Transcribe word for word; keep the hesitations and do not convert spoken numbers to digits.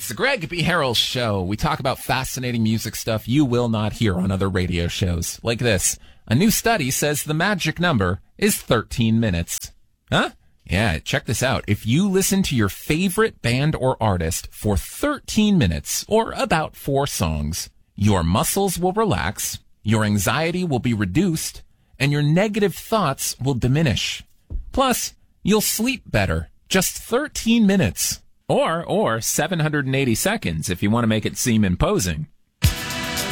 It's the Greg B. Harrell Show. We talk about fascinating music stuff you will not hear on other radio shows. Like this. A new study says the magic number is thirteen minutes. Huh? Yeah, check this out. If you listen to your favorite band or artist for thirteen minutes, or about four songs, your muscles will relax, your anxiety will be reduced, and your negative thoughts will diminish. Plus, you'll sleep better. Just thirteen minutes. Or, or seven hundred eighty seconds if you want to make it seem imposing.